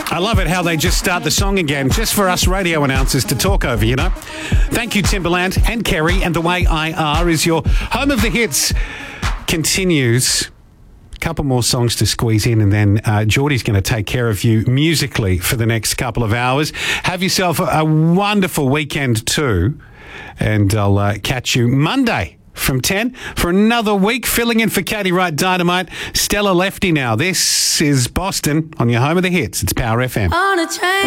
I love it how they just start the song again, just for us radio announcers to talk over, you know. Thank you, Timberland and Kerry, and The Way I Are is your home of the hits. Continues. A couple more songs to squeeze in, and then Geordie's going to take care of you musically for the next couple of hours. Have yourself a wonderful weekend too, and I'll catch you Monday from 10 for another week, filling in for Katie Wright Dynamite. Stella Lefty now. This is Boston on your home of the hits. It's Power FM. On a train.